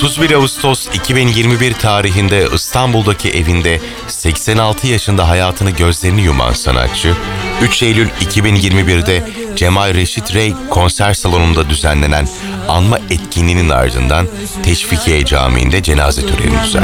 31 Ağustos 2021 tarihinde İstanbul'daki evinde 86 yaşında hayatını gözlerini yuman sanatçı, 3 Eylül 2021'de Cemal Reşit Rey konser salonunda düzenlenen anma etkinliğinin ardından Teşvikiye Camii'nde cenaze töreni düzenlendi.